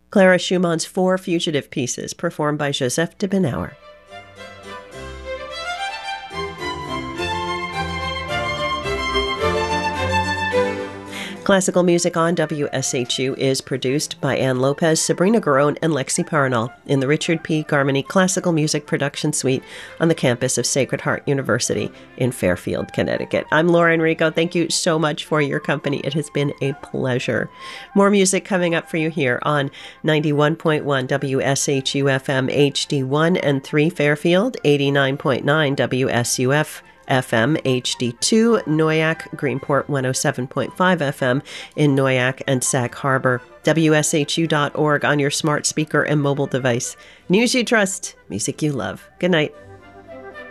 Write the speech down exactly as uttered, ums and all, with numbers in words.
Clara Schumann's Four Fugitive Pieces, performed by Joseph de Benauer. Classical Music on W S H U is produced by Ann Lopez, Sabrina Garone, and Lexi Paranol in the Richard P. Garmany Classical Music Production Suite on the campus of Sacred Heart University in Fairfield, Connecticut. I'm Laura Enrico. Thank you so much for your company. It has been a pleasure. More music coming up for you here on ninety-one point one W S H U F M H D one and three Fairfield, eighty-nine point nine W S U F F M H D two, Noyac, Greenport one oh seven point five F M in Noyac and Sag Harbor, W S H U dot org on your smart speaker and mobile device. News you trust, music you love. Good night.